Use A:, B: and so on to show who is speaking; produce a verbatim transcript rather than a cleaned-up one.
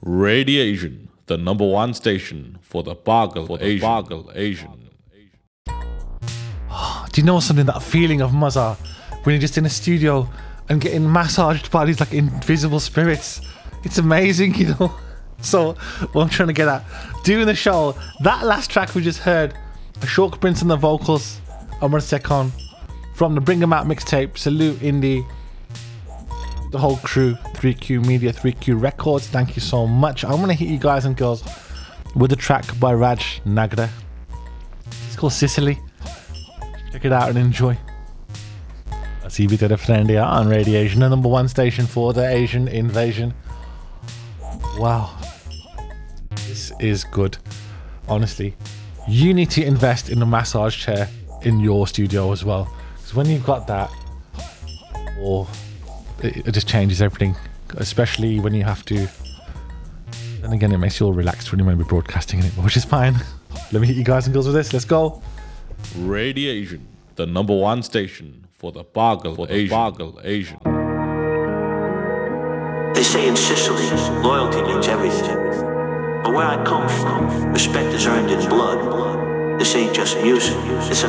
A: Radiation, the number one station for the Bargle for the Asian. Bargle Asian.
B: Do you know something, that feeling of Mazza when you're just in a studio and getting massaged by these like invisible spirits? It's amazing, you know. So what I'm trying to get at, doing the show, that last track we just heard, Ashok Prince on the vocals, Amar Sekon from the Bring 'Em Out mixtape, Salute Indy, the whole crew, three Q Media, three Q Records, thank you so much. I'm gonna hit you guys and girls with a track by Raj Nagda. It's called Sicily. Check it out and enjoy. C B to the friend here on Radiation, the number one station for the Asian invasion. Wow, this is good. Honestly, you need to invest in a massage chair in your studio as well, because when you've got that, or it, it just changes everything, especially when you have to. And again, it makes you all relaxed when you might be broadcasting in it, which is fine. Let me hit you guys and girls with this. Let's go.
A: Radiation, the number one station for the Bargle for the Asian. Bargle Asian.
C: They say in Sicily, loyalty means everything. But where I come from, respect is earned in blood. This ain't just music, it's an